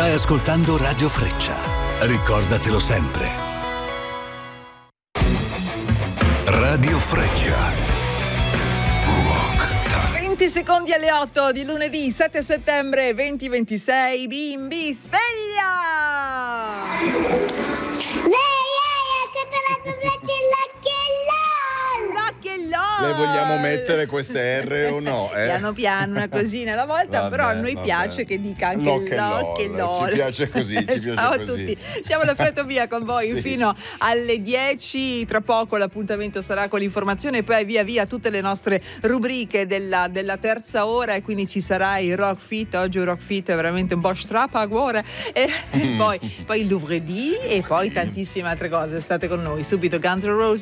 Stai ascoltando Radio Freccia. Ricordatelo sempre. Radio Freccia. Rock Time. 20 secondi alle 8 di lunedì 7 settembre 2026. Bimbi, sveglia! Le vogliamo mettere queste R o no? Piano piano, una cosina alla volta. Vabbè, però a noi piace che dica anche LOL. Ci piace così. Ciao a tutti, siamo da Fretto Via con voi sì. Fino alle 10. Tra poco l'appuntamento sarà con l'informazione e poi via via tutte le nostre rubriche della terza ora, e quindi ci sarà il Rock Fit. Oggi un Rock Fit è veramente un po' strappa a cuore, e poi il Louvredì e poi tantissime altre cose. State con noi, subito Guns N' Roses.